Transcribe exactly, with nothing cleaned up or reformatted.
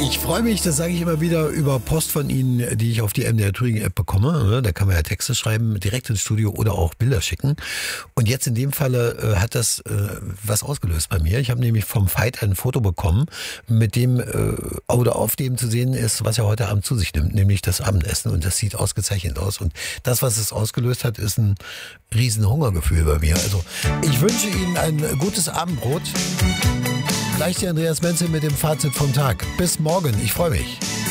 Ich freue mich, das sage ich immer wieder, über Post von Ihnen, die ich auf die M D R Thüringen App bekomme. Da kann man ja Texte schreiben, direkt ins Studio oder auch Bilder schicken. Und jetzt in dem Falle äh, hat das äh, was ausgelöst bei mir. Ich habe nämlich vom Veit ein Foto bekommen, mit dem äh, oder auf dem zu sehen ist, was er heute Abend zu sich nimmt, nämlich das Abendessen. Und das sieht ausgezeichnet aus. Und das, was es ausgelöst hat, ist ein riesen Hungergefühl bei mir. Also ich wünsche Ihnen ein gutes Abendbrot. Gleich der Andreas Menzel mit dem Fazit vom Tag. Bis morgen. Ich freue mich.